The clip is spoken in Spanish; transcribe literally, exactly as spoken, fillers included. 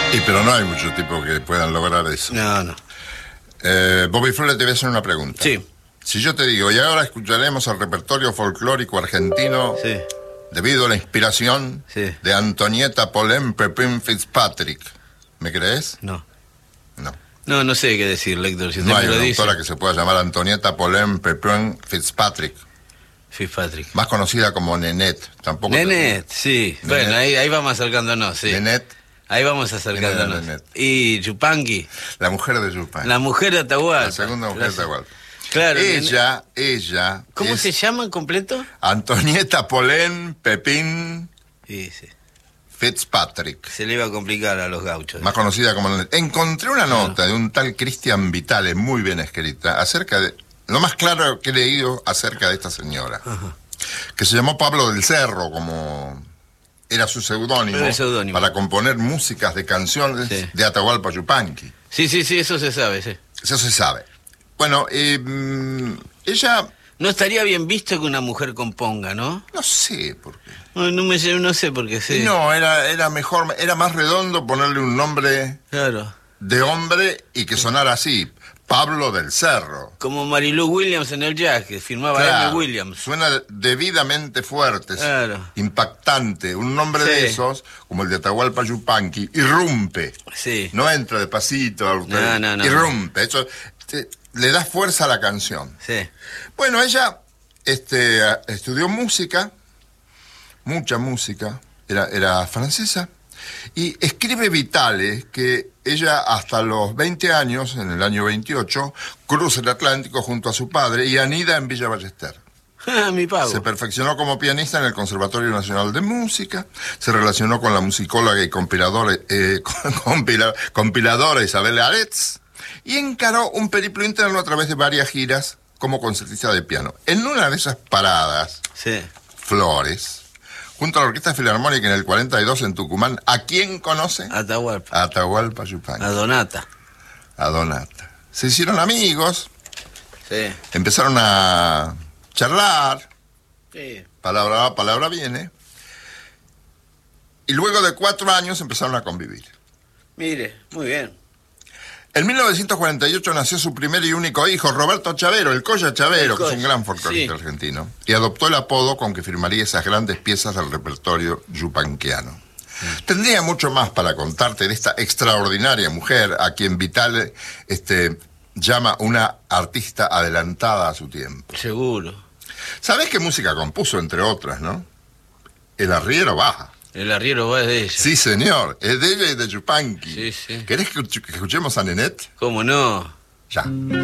Y pero no hay muchos tipos que puedan lograr eso. No, no. Eh, Bobby Flores, te voy a hacer una pregunta. Sí. Si yo te digo, y ahora escucharemos el repertorio folclórico argentino, Sí. debido a la inspiración Sí. de Antonieta Polén Pepín Fitzpatrick, ¿me crees? No. No. No, no sé qué decir, Héctor. Si usted No hay me lo una dice. autora que se pueda llamar Antonieta Polén Pepín Fitzpatrick, Fitzpatrick. más conocida como Nenette. Tampoco te- Nenet, sí. Nenet. Bueno, ahí, ahí vamos acercándonos, sí. Nenette, Ahí vamos acercándonos. Nenet. Y Chupanqui, la mujer de Yupan. la mujer de Atahualpa. La segunda mujer de Atahualpa. Claro. Ella, ella... ¿Cómo es se llama en completo? Antonieta Polén Pepín Sí, sí. Fitzpatrick, Se le iba a complicar a los gauchos. más conocida como Nenette. Encontré una nota de un tal Cristian Vitale, muy bien escrita, acerca de... Lo más claro que he leído acerca de esta señora, Ajá. que se llamó Pablo del Cerro, como era su seudónimo, Era el seudónimo. para componer músicas de canciones Sí. de Atahualpa Yupanqui. Sí, sí, sí, eso se sabe, sí. Eso se sabe. Bueno, eh, mm, ella, No estaría bien visto que una mujer componga, ¿no? no sé por qué. No, no, me, no sé por qué, sí. No, era, era mejor, era más redondo ponerle un nombre Claro. de hombre y que sonara así, Pablo del Cerro. Como Marilu Williams en el jazz, que firmaba Claro, M. Williams. suena debidamente fuerte, Claro. impactante. Un nombre Sí. de esos, como el de Atahualpa Yupanqui, irrumpe. Sí. No entra despacito, No, no, no. irrumpe. Eso te- le da fuerza a la canción. Sí. Bueno, ella este, estudió música, mucha música, era, era francesa, y escribe Vitale que ella hasta los veinte años, en el año veintiocho, cruza el Atlántico junto a su padre y anida en Villa Ballester. Ah, mi pago. Se perfeccionó como pianista en el Conservatorio Nacional de Música, se relacionó con la musicóloga y compiladora, eh, compila- compiladora Isabel Aretz, y encaró un periplo interno a través de varias giras como concertista de piano. En una de esas paradas, Sí. Flores, junto a la Orquesta Filarmónica en el cuarenta y dos en Tucumán, ¿a quién conoce? Atahualpa. A Atahualpa Yupanqui, A Donata. a Donata. Se hicieron amigos, Sí. empezaron a charlar, Sí. palabra va, palabra viene, y luego de cuatro años empezaron a convivir. Mire, muy bien. En mil novecientos cuarenta y ocho nació su primer y único hijo, Roberto Chavero, el Colla Chavero, El que es un Colla, gran folclorista sí. argentino, y adoptó el apodo con que firmaría esas grandes piezas del repertorio yupanquiano. Mm. Tendría mucho más para contarte de esta extraordinaria mujer a quien Vitale este, llama una artista adelantada a su tiempo. Seguro. ¿Sabés qué música compuso, entre otras, no? El arriero baja. El arriero va de ella. Sí, señor, es de ella y de Yupanqui. Sí, sí. ¿Querés que, que escuchemos a Nenette? ¿Cómo no? Ya.